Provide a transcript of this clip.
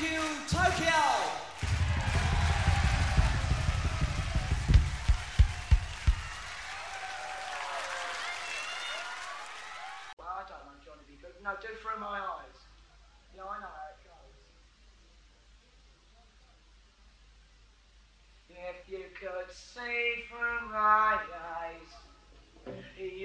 you, Tokyo! Well, I don't know Johnny B. Good. No, do Through My Eyes. Yeah, I know how it goes. If you could see